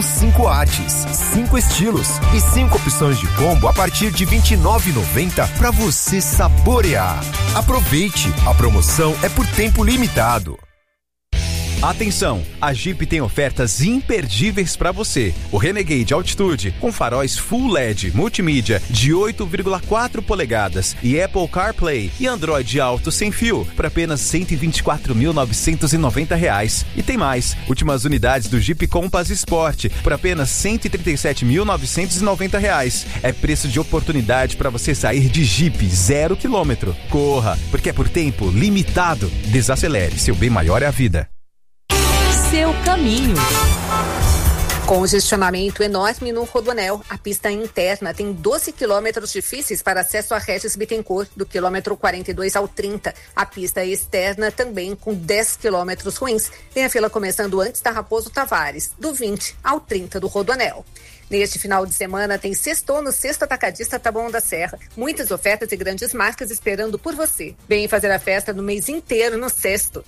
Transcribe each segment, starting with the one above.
com 5 artes, 5 estilos e 5 opções de combo a partir de R$ 29,90 para você saborear. Aproveite, a promoção é por tempo limitado. Atenção, a Jeep tem ofertas imperdíveis para você. O Renegade Altitude com faróis Full LED multimídia de 8,4 polegadas e Apple CarPlay e Android Auto sem fio por apenas R$ 124.990. E tem mais, últimas unidades do Jeep Compass Sport por apenas R$ 137.990. É preço de oportunidade para você sair de Jeep 0 km. Corra, porque é por tempo limitado. Desacelere, seu bem maior é a vida. Seu caminho. Congestionamento enorme no Rodoanel. A pista interna tem 12 quilômetros difíceis para acesso a Regis Bittencourt, do quilômetro 42 ao 30. A pista externa também com 10 quilômetros ruins. Tem a fila começando antes da Raposo Tavares, do 20 ao 30 do Rodoanel. Neste final de semana tem sextou no Sexto Atacadista Taboão da Serra. Muitas ofertas e grandes marcas esperando por você. Vem fazer a festa no mês inteiro no Sexto.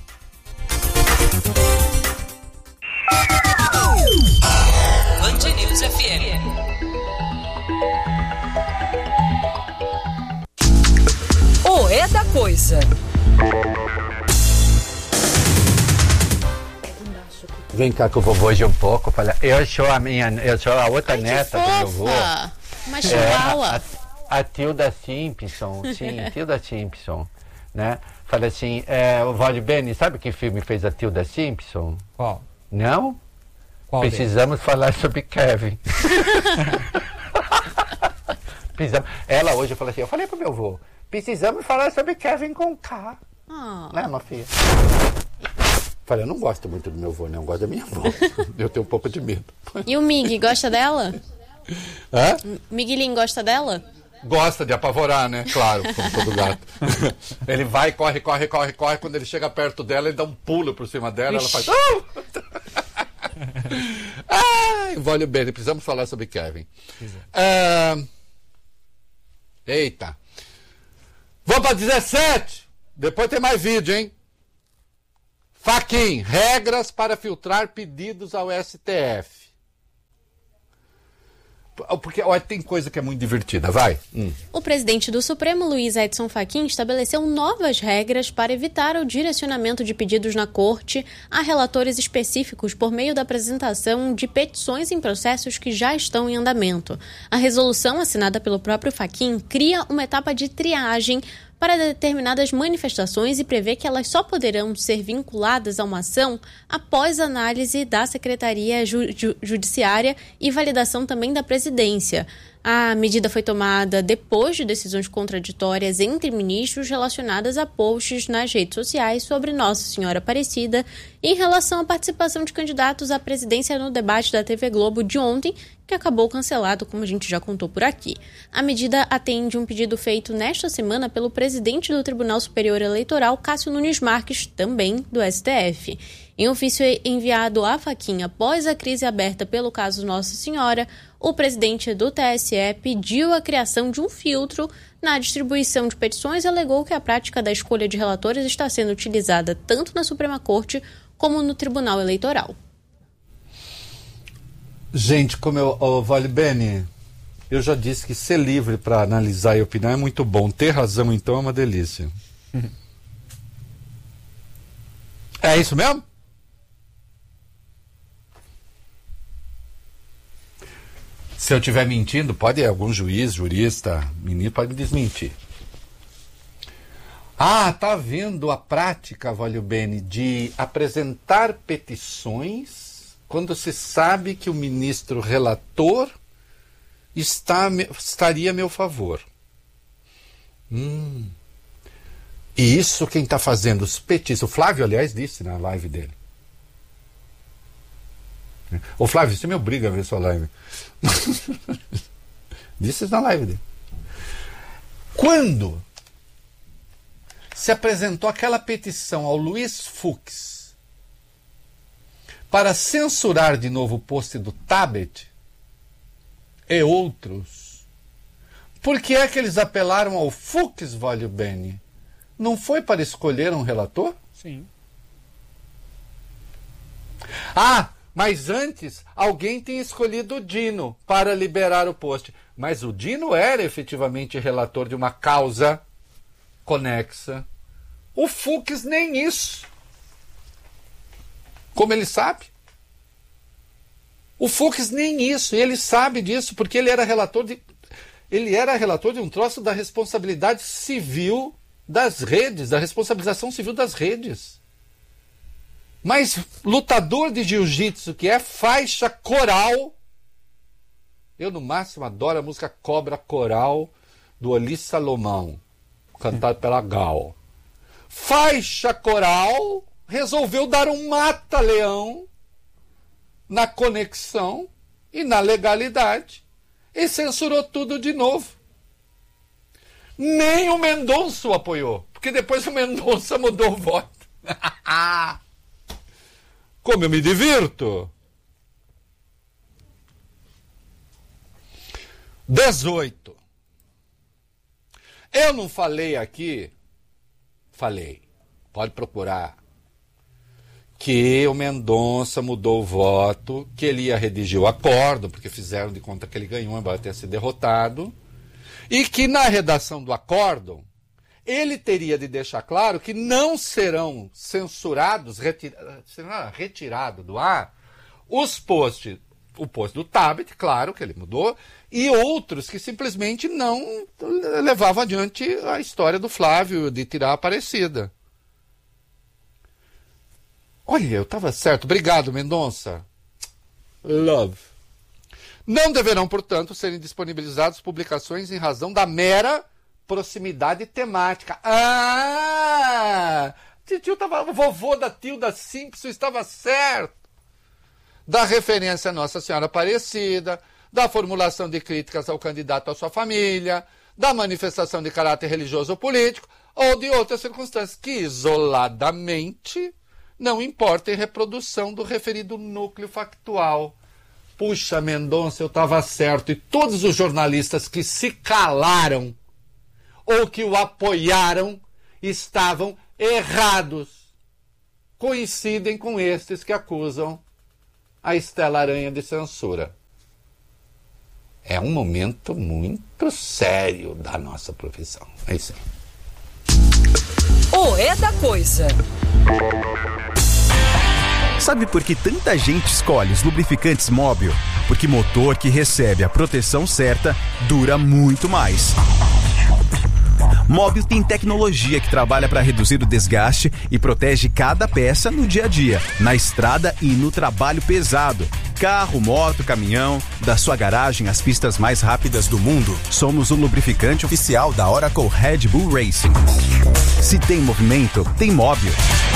Band News FM. O É da Coisa. Vem cá com o vovô hoje um pouco. Eu sou a outra neta do meu avô. Uma chihuahua. A Tilda Simpson, sim, Tilda Simpson, né? Fala assim, o Vale Bene, sabe que filme fez a Tilda Simpson? Qual? Não? Qual Precisamos falar sobre Kevin. Ela hoje falou assim, eu falei pro meu avô, precisamos falar sobre Kevin com K. Né, minha filha? Falei, eu não gosto muito do meu avô, não, eu gosto da minha avó. Eu tenho um pouco de medo. E o Mig, gosta dela? Hã? Miguelinho gosta dela? Gosta de apavorar, né? Claro, como todo gato. Ele vai, corre. Quando ele chega perto dela, ele dá um pulo por cima dela. Ela faz... Vale bem, precisamos falar sobre Kevin. Eita. Vamos para 17. Depois tem mais vídeo, hein? Fachin, regras para filtrar pedidos ao STF. Porque olha, tem coisa que é muito divertida, vai. O presidente do Supremo, Luiz Edson Fachin, estabeleceu novas regras para evitar o direcionamento de pedidos na corte a relatores específicos por meio da apresentação de petições em processos que já estão em andamento. A resolução, assinada pelo próprio Fachin, cria uma etapa de triagem para determinadas manifestações e prevê que elas só poderão ser vinculadas a uma ação após análise da Secretaria Judiciária e validação também da Presidência. A medida foi tomada depois de decisões contraditórias entre ministros relacionadas a posts nas redes sociais sobre Nossa Senhora Aparecida em relação à participação de candidatos à presidência no debate da TV Globo de ontem, que acabou cancelado, como a gente já contou por aqui. A medida atende um pedido feito nesta semana pelo presidente do Tribunal Superior Eleitoral, Cássio Nunes Marques, também do STF. Em ofício enviado à Fachin após a crise aberta pelo caso Nossa Senhora, o presidente do TSE pediu a criação de um filtro na distribuição de petições e alegou que a prática da escolha de relatores está sendo utilizada tanto na Suprema Corte como no Tribunal Eleitoral. Gente, Vale Bene, eu já disse que ser livre para analisar e opinar é muito bom. Ter razão, então, é uma delícia. É isso mesmo? Se eu estiver mentindo, pode algum juiz, jurista, menino, pode me desmentir. Tá vendo a prática, Vale Bene, de apresentar petições quando se sabe que o ministro relator estaria a meu favor. E isso quem está fazendo os petistas. O Flávio, aliás, disse na live dele. Ô Flávio, você me obriga a ver sua live. Disse isso na live dele. Quando se apresentou aquela petição ao Luiz Fux para censurar de novo o post do Tabet e outros, por que é que eles apelaram ao Fux, Vale Bene? Não foi para escolher um relator? Sim. Mas antes, alguém tinha escolhido o Dino para liberar o post. Mas o Dino era efetivamente relator de uma causa conexa. O Fux nem isso. Como ele sabe? O Fux nem isso. E ele sabe disso porque ele era relator de um troço da responsabilidade civil das redes, da responsabilização civil das redes. Mas lutador de jiu-jitsu, que é faixa coral, eu no máximo adoro a música Cobra Coral do Oli Salomão, cantada pela Gal. Faixa coral resolveu dar um mata-leão na conexão e na legalidade e censurou tudo de novo. Nem o Mendonça o apoiou, porque depois o Mendonça mudou o voto. Como eu me divirto? 18. Eu não falei aqui, falei, pode procurar, que o Mendonça mudou o voto, que ele ia redigir o acórdão, porque fizeram de conta que ele ganhou, embora tenha sido derrotado, e que na redação do acórdão, ele teria de deixar claro que não serão censurados, será retirado do ar, os posts, o post do Tabet, claro que ele mudou, e outros que simplesmente não levavam adiante a história do Flávio de tirar a Aparecida. Olha, eu estava certo. Obrigado, Mendonça. Love. Não deverão, portanto, serem disponibilizadas publicações em razão da mera proximidade temática. O vovô da Tilda Simpson estava certo. Da referência a Nossa Senhora Aparecida, da formulação de críticas ao candidato à sua família, da manifestação de caráter religioso ou político, ou de outras circunstâncias que, isoladamente, não importa em reprodução do referido núcleo factual. Puxa, Mendonça, eu estava certo. E todos os jornalistas que se calaram ou que o apoiaram estavam errados. Coincidem com estes que acusam a Estela Aranha de censura. É um momento muito sério da nossa profissão. É isso aí. O É da Coisa. Sabe por que tanta gente escolhe os lubrificantes Móbil? Porque motor que recebe a proteção certa dura muito mais. Móbil tem tecnologia que trabalha para reduzir o desgaste e protege cada peça no dia a dia, na estrada e no trabalho pesado. Carro, moto, caminhão, da sua garagem às pistas mais rápidas do mundo. Somos o lubrificante oficial da Oracle Red Bull Racing. Se tem movimento, tem Móbil.